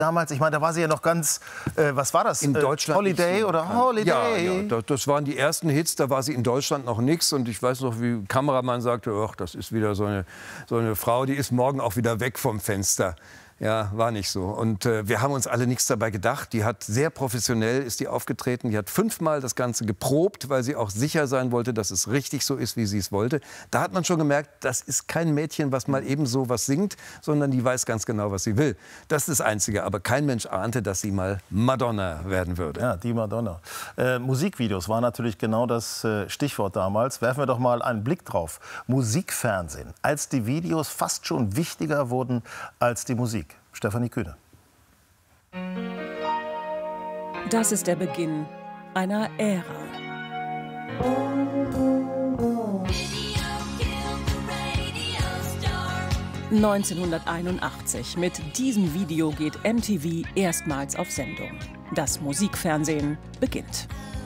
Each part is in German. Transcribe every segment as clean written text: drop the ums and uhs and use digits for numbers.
Damals, ich meine, da war sie ja noch ganz, was war das? In Deutschland Holiday so oder Holiday? Ja, das waren die ersten Hits, da war sie in Deutschland noch nichts. Und ich weiß noch, wie ein Kameramann sagte, ach, das ist wieder so eine Frau, die ist morgen auch wieder weg vom Fenster. Ja, war nicht so. Und wir haben uns alle nichts dabei gedacht. Die hat sehr professionell, ist die aufgetreten. Die hat 5-mal das Ganze geprobt, weil sie auch sicher sein wollte, dass es richtig so ist, wie sie es wollte. Da hat man schon gemerkt, das ist kein Mädchen, was mal eben so was singt, sondern die weiß ganz genau, was sie will. Das ist das Einzige. Aber kein Mensch ahnte, dass sie mal Madonna werden würde. Ja, die Madonna. Musikvideos war natürlich genau das Stichwort damals. Werfen wir doch mal einen Blick drauf. Musikfernsehen. Als die Videos fast schon wichtiger wurden als die Musik. Stefanie Kühne. Das ist der Beginn einer Ära. (1981). Mit diesem Video geht MTV erstmals auf Sendung. Das Musikfernsehen beginnt.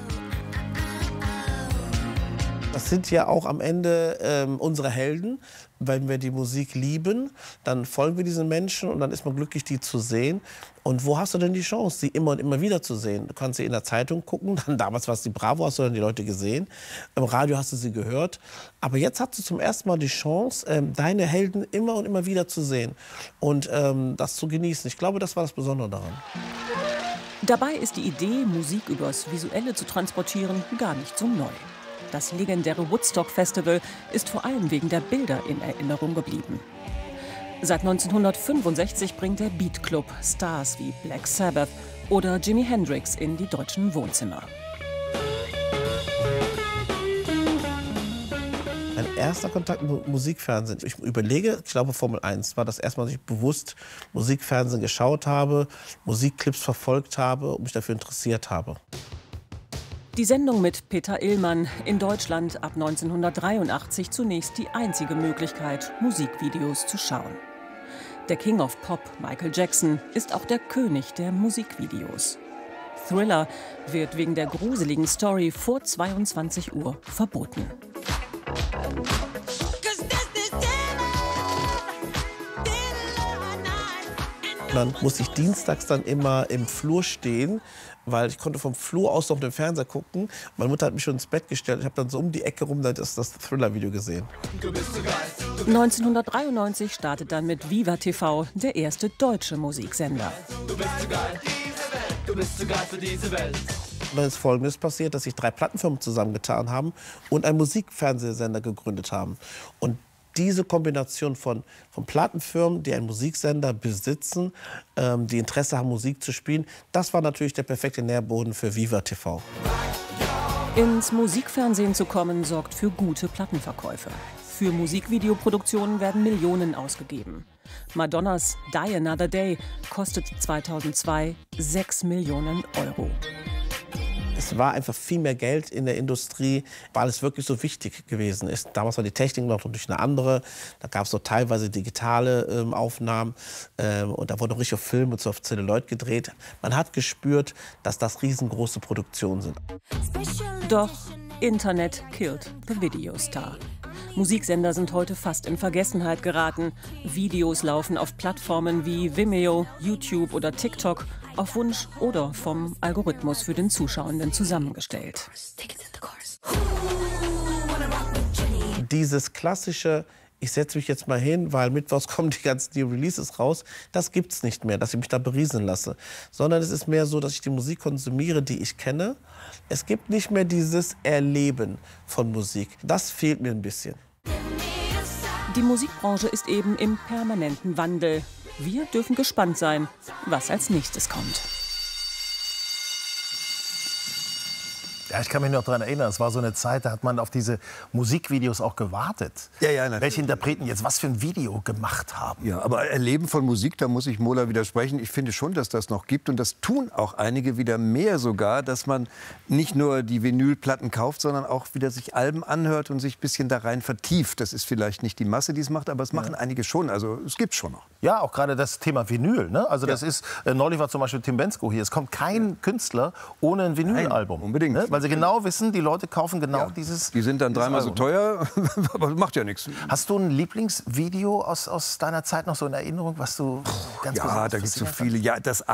Das sind ja auch am Ende unsere Helden. Wenn wir die Musik lieben, dann folgen wir diesen Menschen und dann ist man glücklich, die zu sehen. Und wo hast du denn die Chance, sie immer und immer wieder zu sehen? Du kannst sie in der Zeitung gucken, dann damals war es die Bravo, hast du dann die Leute gesehen. Im Radio hast du sie gehört. Aber jetzt hast du zum ersten Mal die Chance, deine Helden immer und immer wieder zu sehen und das zu genießen. Ich glaube, das war das Besondere daran. Dabei ist die Idee, Musik übers Visuelle zu transportieren, gar nicht so neu. Das legendäre Woodstock Festival ist vor allem wegen der Bilder in Erinnerung geblieben. Seit 1965 bringt der Beat Club Stars wie Black Sabbath oder Jimi Hendrix in die deutschen Wohnzimmer. Mein erster Kontakt mit Musikfernsehen. Ich überlege, ich glaube Formel 1 war das erste Mal, dass ich bewusst Musikfernsehen geschaut habe, Musikclips verfolgt habe und mich dafür interessiert habe. Die Sendung mit Peter Illmann, in Deutschland ab 1983 zunächst die einzige Möglichkeit, Musikvideos zu schauen. Der King of Pop, Michael Jackson, ist auch der König der Musikvideos. Thriller wird wegen der gruseligen Story vor 22 Uhr verboten. Dann musste ich dienstags dann immer im Flur stehen, weil ich konnte vom Flur aus auf den Fernseher gucken. Meine Mutter hat mich schon ins Bett gestellt. Ich habe dann so um die Ecke rum das Thriller-Video gesehen. 1993 startet dann mit Viva TV der erste deutsche Musiksender. Und dann ist Folgendes passiert, dass sich 3 Plattenfirmen zusammengetan haben und einen Musikfernsehsender gegründet haben. Und diese Kombination von Plattenfirmen, die einen Musiksender besitzen, die Interesse haben, Musik zu spielen, das war natürlich der perfekte Nährboden für Viva TV. Ins Musikfernsehen zu kommen, sorgt für gute Plattenverkäufe. Für Musikvideoproduktionen werden Millionen ausgegeben. Madonnas Die Another Day kostet 2002 6 Millionen Euro. Es war einfach viel mehr Geld in der Industrie, weil es wirklich so wichtig gewesen ist. Damals war die Technik noch durch eine andere. Da gab es so teilweise digitale Aufnahmen. Und da wurde noch richtig auf Film und so auf Zelluloid gedreht. Man hat gespürt, dass das riesengroße Produktionen sind. Doch Internet killed the Video Star. Musiksender sind heute fast in Vergessenheit geraten. Videos laufen auf Plattformen wie Vimeo, YouTube oder TikTok, auf Wunsch oder vom Algorithmus für den Zuschauenden zusammengestellt. Dieses klassische, ich setze mich jetzt mal hin, weil mittwochs kommen die ganzen New Releases raus, das gibt es nicht mehr, dass ich mich da berieseln lasse. Sondern es ist mehr so, dass ich die Musik konsumiere, die ich kenne. Es gibt nicht mehr dieses Erleben von Musik. Das fehlt mir ein bisschen. Die Musikbranche ist eben im permanenten Wandel. Wir dürfen gespannt sein, was als nächstes kommt. Ja, ich kann mich noch daran erinnern, es war so eine Zeit, da hat man auf diese Musikvideos auch gewartet. Ja, natürlich. Welche Interpreten jetzt was für ein Video gemacht haben. Ja, aber Erleben von Musik, da muss ich Mola widersprechen. Ich finde schon, dass das noch gibt. Und das tun auch einige wieder mehr sogar, dass man nicht nur die Vinylplatten kauft, sondern auch wieder sich Alben anhört und sich ein bisschen da rein vertieft. Das ist vielleicht nicht die Masse, die es macht, aber es machen einige schon. Also es gibt schon noch. Ja, auch gerade das Thema Vinyl. Ne? Also das ist, neulich war zum Beispiel Tim Bendzko hier. Es kommt kein Künstler ohne ein Vinylalbum. Unbedingt. Ne? Weil Sie genau wissen, die Leute kaufen genau dieses. Die sind dann dreimal so Album. teuer, aber macht ja nichts. Hast du ein Lieblingsvideo aus deiner Zeit noch so in Erinnerung, was du ganz Ja, besonders da gibt es so faszinierend viele. Ja, das